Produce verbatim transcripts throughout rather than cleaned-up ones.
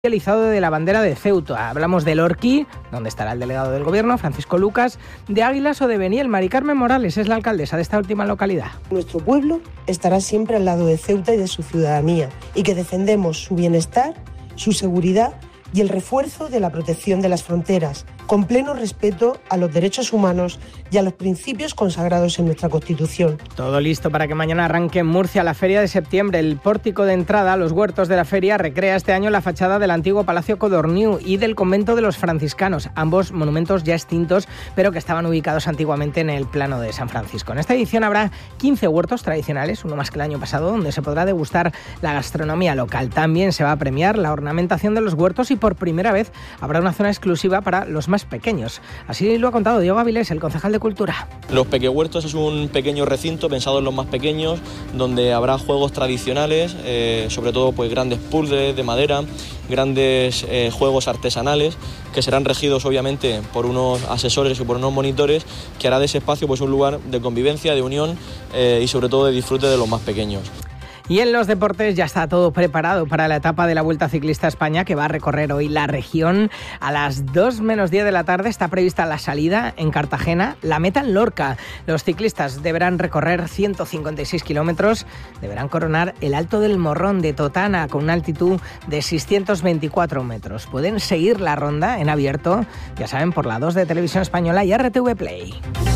oficializado de la bandera de Ceuta. Hablamos del Orquí, donde estará el delegado del gobierno, Francisco Lucas, de Águilas o de Beniel. Mari Carmen Morales es la alcaldesa de esta última localidad. Nuestro pueblo estará siempre al lado de Ceuta y de su ciudadanía, y que defendemos su bienestar, su seguridad y el refuerzo de la protección de las fronteras, con pleno respeto a los derechos humanos y a los principios consagrados en nuestra Constitución. Todo listo para que mañana arranque en Murcia la Feria de Septiembre. El pórtico de entrada a los huertos de la feria recrea este año la fachada del antiguo Palacio Codorniu y del convento de los franciscanos, ambos monumentos ya extintos, pero que estaban ubicados antiguamente en el plano de San Francisco. En esta edición habrá quince huertos tradicionales, uno más que el año pasado, donde se podrá degustar la gastronomía local. También se va a premiar la ornamentación de los huertos y por primera vez habrá una zona exclusiva para los más pequeños. Así lo ha contado Diego Avilés, el concejal de Cultura. Los pequehuertos es un pequeño recinto pensado en los más pequeños, donde habrá juegos tradicionales, eh, sobre todo pues grandes puzzles de madera, grandes eh, juegos artesanales, que serán regidos obviamente por unos asesores y por unos monitores, que hará de ese espacio pues un lugar de convivencia, de unión eh, y sobre todo de disfrute de los más pequeños. Y en los deportes ya está todo preparado para la etapa de la Vuelta Ciclista a España, que va a recorrer hoy la región. A las dos menos diez de la tarde está prevista la salida en Cartagena, la meta en Lorca. Los ciclistas deberán recorrer ciento cincuenta y seis kilómetros, deberán coronar el Alto del Morrón de Totana con una altitud de seiscientos veinticuatro metros. Pueden seguir la ronda en abierto, ya saben, por la dos de Televisión Española y R T V Play.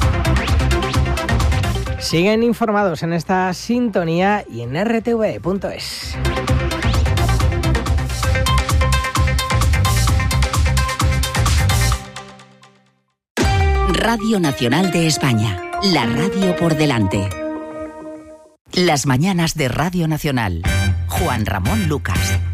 Siguen informados en esta sintonía y en R T V punto es. Radio Nacional de España, la radio por delante. Las mañanas de Radio Nacional. Juan Ramón Lucas.